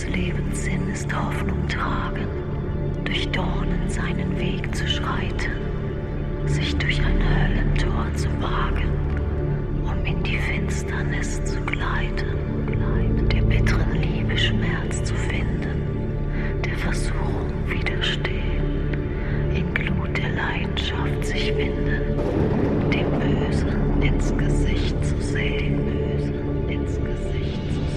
Lebens Sinn ist Hoffnung tragen, durch Dornen seinen Weg zu schreiten, sich durch ein Höllentor zu wagen, um in die Finsternis zu gleiten, der bitteren Liebe Schmerz zu finden, der Versuchung widerstehen, in Glut der Leidenschaft sich winden.